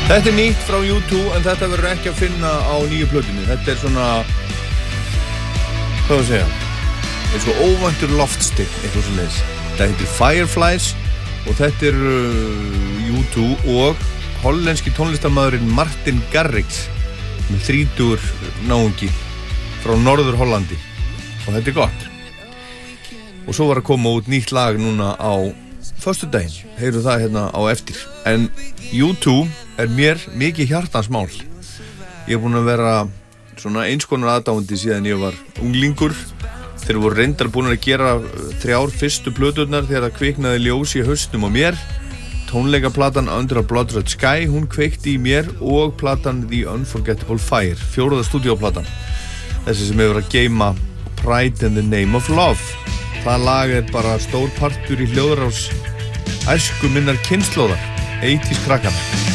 Þetta nýtt frá U2 en þetta verður ekki að finna á nýju plötunni. Þetta svona, hvað að segja, svo óvæntur loftstig, eitthvað svo leiðis. Þetta heitir Fireflies og þetta U2 og hollenski tónlistarmaðurinn Martin Garrix með 30 náungi frá Norður Hollandi og þetta gott. Og svo var að koma út nýtt lag núna á föstudaginn, heyru það hérna á eftir. En U2 mér mikið hjartansmál. Ég búinn að vera svona einskonar aðdáandi síðan ég var unglingur. Þeir voru reyndar búin að gera 3 fyrstu plöturnar þegar það kviknaði ljós í hausnum á mér. Tónleikaplatan Under a Blood Red Sky, hún kveikti í mér og platan The Unforgettable Fire, 4. stúdíóplatan. Þessi sem hefur að geyma Pride in the Name of Love. Það lag bara stór partur í hljóðrás æsku minnar kynslóðar, 80s krakkana.